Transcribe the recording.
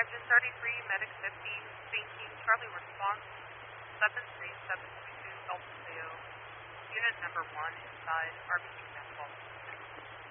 Engine 33, Medic 15, sinking, Charlie response 73722 Delta Leo. Unit number 1 inside, RBC Cancel.